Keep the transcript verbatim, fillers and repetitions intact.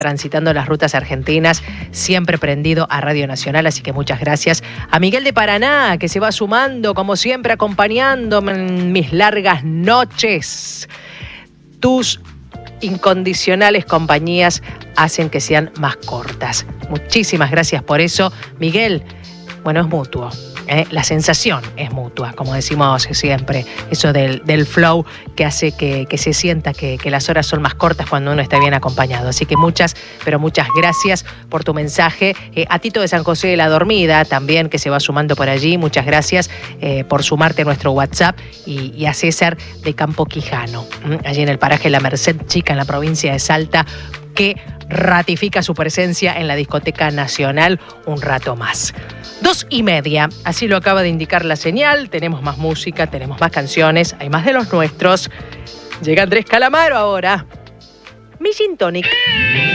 transitando las rutas argentinas, siempre prendido a Radio Nacional, así que muchas gracias. A Miguel de Paraná, que se va sumando, como siempre, acompañándome en mis largas noches. Tus incondicionales compañías hacen que sean más cortas. Muchísimas gracias por eso. Miguel, bueno, es mutuo. ¿eh? La sensación es mutua, como decimos siempre, eso del, del flow que hace que, que se sienta que, que las horas son más cortas cuando uno está bien acompañado. Así que muchas, pero muchas gracias por tu mensaje. Eh, a Tito de San José de la Dormida también, que se va sumando por allí, muchas gracias eh, por sumarte a nuestro WhatsApp, y, y a César de Campo Quijano, allí en el paraje La Merced Chica, en la provincia de Salta, que ratifica su presencia en la Discoteca Nacional un rato más. Dos y media, así lo acaba de indicar la señal. Tenemos más música, tenemos más canciones, hay más de los nuestros. Llega Andrés Calamaro ahora. Mi Gin Tonic.